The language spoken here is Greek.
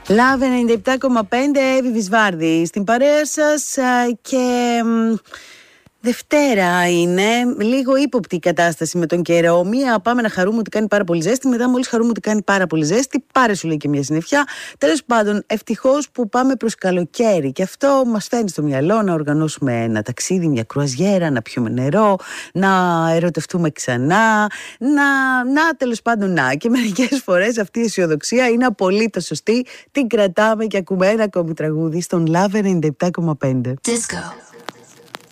Λάβε 97,5, Εύη Βυσβάρδη στην παρέα σας και Δευτέρα είναι, λίγο ύποπτη η κατάσταση με τον καιρό. Μία πάμε να χαρούμε ότι κάνει πάρα πολύ ζέστη, μετά μόλις χαρούμε ότι κάνει πάρα πολύ ζέστη, πάρε σου λέει και μια συννεφιά. Τέλος πάντων, ευτυχώς που πάμε προς καλοκαίρι και αυτό μας φέρνει στο μυαλό να οργανώσουμε ένα ταξίδι, μια κρουαζιέρα, να πιούμε νερό, να ερωτευτούμε ξανά, τέλος πάντων και μερικές φορές αυτή η αισιοδοξία είναι απολύτως σωστή, την κρατάμε και ακούμε ένα ακόμη τραγούδι στον Λάβε 97,5. Disco.